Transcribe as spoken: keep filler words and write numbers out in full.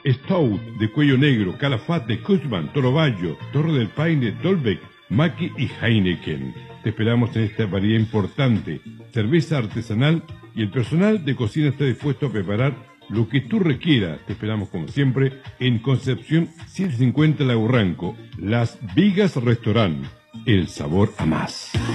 Stout de Cuello Negro, Calafate, Cushman, Toro Bayo, Torre del Paine, Dolbeck, Maki y Heineken. Te esperamos en esta variedad importante, cerveza artesanal, y el personal de cocina está dispuesto a preparar lo que tú requieras. Te esperamos como siempre en Concepción ciento cincuenta Lago Ranco, Las Vigas Restaurant, el sabor a más.